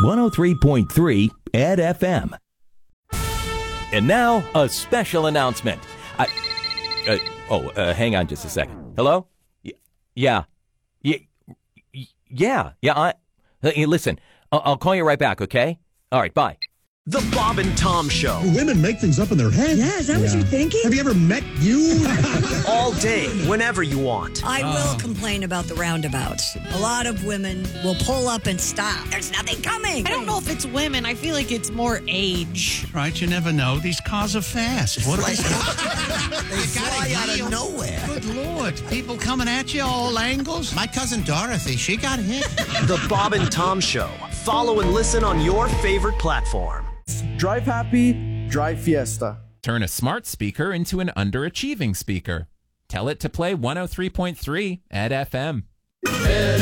103.3 Ed FM. And now, a special announcement. Hang on just a second. Hello? Yeah. Listen, I'll call you right back, okay? All right, bye. The Bob and Tom Show. Women make things up in their head. Yeah, is that what you're thinking? Have you ever met you? All day, whenever you want. I will complain about the roundabouts. A lot of women will pull up and stop. There's nothing coming. I don't know if it's women. I feel like it's more age. Right, you never know. These cars are fast. What They fly out of nowhere. Good Lord. People coming at you all angles. My cousin Dorothy, she got hit. The Bob and Tom Show. Follow and listen on your favorite platform. Drive happy, drive Fiesta. Turn a smart speaker into an underachieving speaker. Tell it to play 103.3 at FM.